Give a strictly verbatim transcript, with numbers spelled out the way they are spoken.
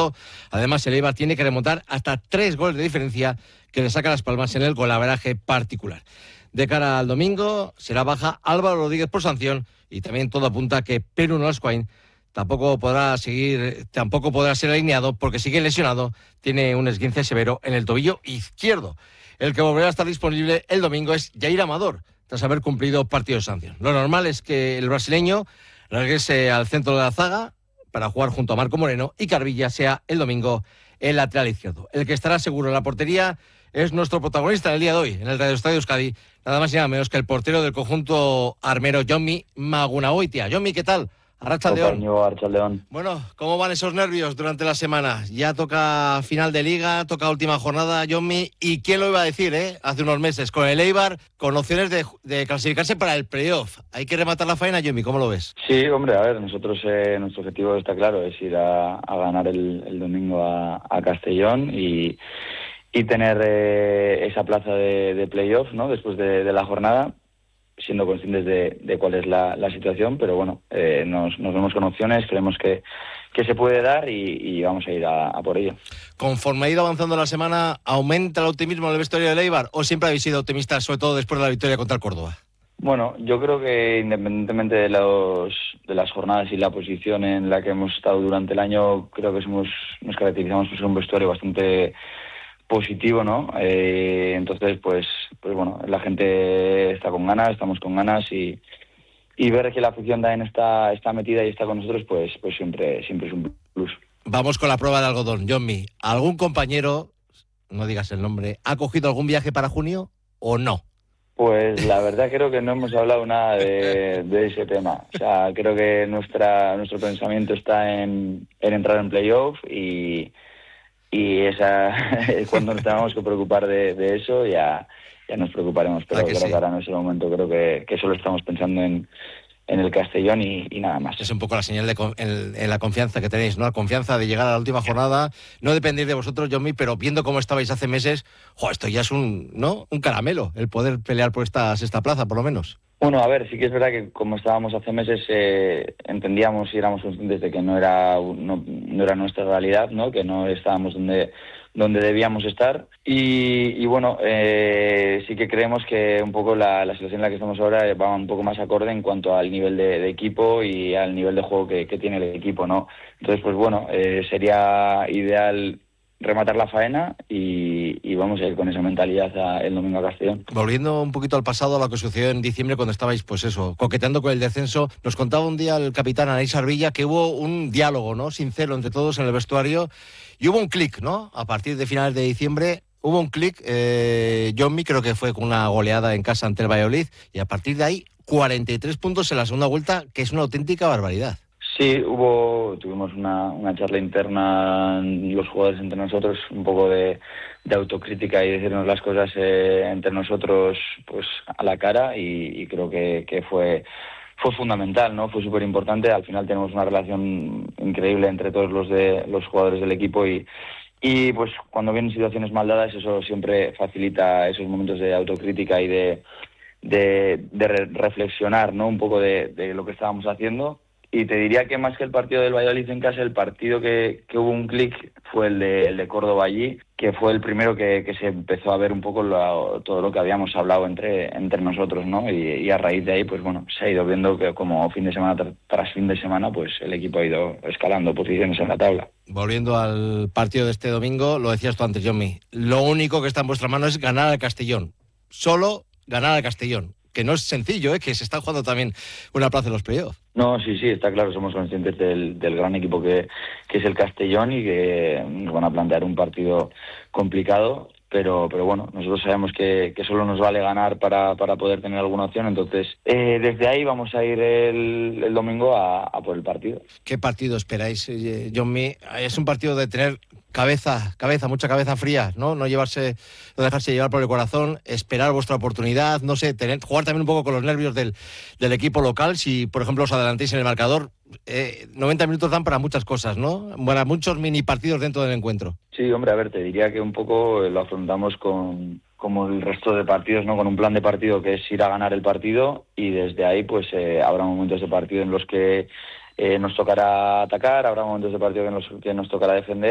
esto, además el Eibar tiene que remontar hasta tres goles de diferencia que le saca Las Palmas en el golaveraje particular. De cara al domingo será baja Álvaro Rodríguez por sanción y también todo apunta a que Pere Nolascoain tampoco podrá seguir, tampoco podrá ser alineado porque sigue lesionado, tiene un esguince severo en el tobillo izquierdo. El que volverá a estar disponible el domingo es Jair Amador, tras haber cumplido partido de sanción. Lo normal es que el brasileño regrese al centro de la zaga para jugar junto a Marco Moreno y Carbilla sea el domingo el lateral izquierdo. El que estará seguro en la portería es nuestro protagonista en el día de hoy, en el Radio Estadio Euskadi, nada más y nada menos que el portero del conjunto armero, Jonmi Magunagoitia. Jonmi, ¿qué tal? Arratsaldeón. Arratsaldeón. Bueno, ¿cómo van esos nervios durante la semana? Ya toca final de liga, toca última jornada, Jonmi, y quién lo iba a decir, ¿eh? Hace unos meses, con el Eibar, con opciones de, de clasificarse para el playoff. Hay que rematar la faena, Jonmi, ¿cómo lo ves? Sí, hombre, a ver, nosotros, eh, nuestro objetivo está claro, es ir a, a ganar el, el domingo a, a Castellón y, y tener eh, esa plaza de, de playoff, ¿no? Después de, de la jornada, siendo conscientes de, de cuál es la, la situación, pero bueno, eh, nos, nos vemos con opciones, creemos que, que se puede dar y, y vamos a ir a, a por ello. Conforme ha ido avanzando la semana, ¿aumenta el optimismo en el vestuario del Eibar o siempre habéis sido optimistas, sobre todo después de la victoria contra el Córdoba? Bueno, yo creo que independientemente de, los, de las jornadas y la posición en la que hemos estado durante el año, creo que somos nos caracterizamos por ser un vestuario bastante positivo, ¿no? Eh, entonces, pues, pues bueno, la gente está con ganas, estamos con ganas y, y ver que la afición también está, está metida y está con nosotros, pues, pues siempre, siempre es un plus. Vamos con la prueba de algodón, Jonmi. ¿Algún compañero, no digas el nombre, ha cogido algún viaje para junio o no? Pues la verdad creo que no hemos hablado nada de, de ese tema. O sea, creo que nuestra nuestro pensamiento está en, en entrar en playoff y y esa cuando nos tengamos que preocupar de, de eso ya ya nos preocuparemos, pero creo sí? que ahora en ese momento creo que, que solo estamos pensando en, en el Castellón y, y nada más. Es un poco la señal de en, en la confianza que tenéis, ¿no? La confianza de llegar a la última jornada, no depender de vosotros, Jonmi, pero viendo cómo estabais hace meses, jo, esto ya es un, ¿no? un caramelo, el poder pelear por esta sexta plaza, por lo menos. Bueno, a ver, sí que es verdad que como estábamos hace meses eh, entendíamos y éramos conscientes de que no era no, no era nuestra realidad, ¿no? Que no estábamos donde donde debíamos estar y, y bueno, eh, sí que creemos que un poco la, la situación en la que estamos ahora va un poco más acorde en cuanto al nivel de, de equipo y al nivel de juego que, que tiene el equipo, ¿no? Entonces, pues bueno, eh, sería ideal rematar la faena y, y vamos a ir con esa mentalidad a, el domingo a Castellón. Volviendo un poquito al pasado, a lo que sucedió en diciembre cuando estabais, pues eso, coqueteando con el descenso, nos contaba un día el capitán Anaís Arvilla que hubo un diálogo, ¿no? Sincero entre todos en el vestuario y hubo un clic, ¿no? A partir de finales de diciembre hubo un clic, eh, Jonmi creo que fue con una goleada en casa ante el Valladolid y a partir de ahí cuarenta y tres puntos en la segunda vuelta, que es una auténtica barbaridad. Sí, hubo, tuvimos una, una charla interna, los jugadores entre nosotros, un poco de, de autocrítica y decirnos las cosas eh, entre nosotros pues a la cara y, y creo que, que fue fue fundamental, ¿no? Fue súper importante. Al final tenemos una relación increíble entre todos los de los jugadores del equipo y y pues cuando vienen situaciones mal dadas eso siempre facilita esos momentos de autocrítica y de de, de re- reflexionar, ¿no? Un poco de, de lo que estábamos haciendo. Y te diría que más que el partido del Valladolid en casa, el partido que, que hubo un clic fue el de, el de Córdoba allí, que fue el primero que, que se empezó a ver un poco lo, todo lo que habíamos hablado entre, entre nosotros, ¿no? Y, y a raíz de ahí, pues bueno, se ha ido viendo que como fin de semana tras, tras fin de semana, pues el equipo ha ido escalando posiciones en la tabla. Volviendo al partido de este domingo, lo decías tú antes, Jonmi, lo único que está en vuestra mano es ganar al Castellón. Solo ganar al Castellón. Que no es sencillo, ¿eh? Que se está jugando también una plaza en los playoffs. No, sí, sí, está claro, somos conscientes del, del gran equipo que, que es el Castellón y que nos van a plantear un partido complicado, pero pero bueno, nosotros sabemos que, que solo nos vale ganar para, para poder tener alguna opción, entonces eh, desde ahí vamos a ir el, el domingo a, a por el partido. ¿Qué partido esperáis, eh, Jonmi? Es un partido de tener cabeza, cabeza, mucha cabeza fría, ¿no? No llevarse, no dejarse llevar por el corazón, esperar vuestra oportunidad, no sé, tener, jugar también un poco con los nervios del, del equipo local, si por ejemplo os adelantéis en el marcador, eh, noventa minutos dan para muchas cosas, ¿no? Para muchos mini partidos dentro del encuentro. Sí, hombre, a ver, te diría que un poco lo afrontamos con como el resto de partidos, ¿no? Con un plan de partido que es ir a ganar el partido y desde ahí pues eh, habrá momentos de partido en los que eh, nos tocará atacar, habrá momentos de partido en los que nos tocará defender.